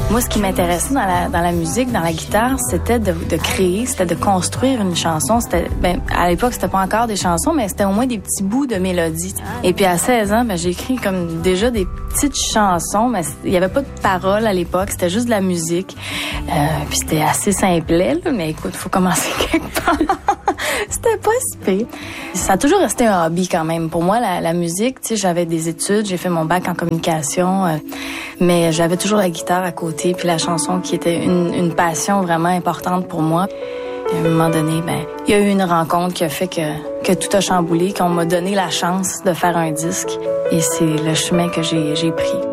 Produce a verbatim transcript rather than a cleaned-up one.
Moi, ce qui m'intéressait dans la, dans la musique, dans la guitare, c'était de, de créer, c'était de construire une chanson. C'était, ben, à l'époque, c'était pas encore des chansons, mais c'était au moins des petits bouts de mélodie. Et puis à seize ans, ben, j'ai écrit comme déjà des petites chansons, mais il y avait pas de paroles à l'époque, c'était juste de la musique. Euh, puis c'était assez simplet, là, mais écoute, faut commencer quelque part. C'était pas si pire. Ça a toujours resté un hobby quand même. Pour moi, la, la musique, tu sais, j'avais des études, j'ai fait mon bac en communication, euh, mais j'avais toujours la guitare à côté, puis la chanson qui était une, une passion vraiment importante pour moi. Et à un moment donné, ben, il y a eu une rencontre qui a fait que, que tout a chamboulé, qu'on m'a donné la chance de faire un disque. Et c'est le chemin que j'ai, j'ai pris.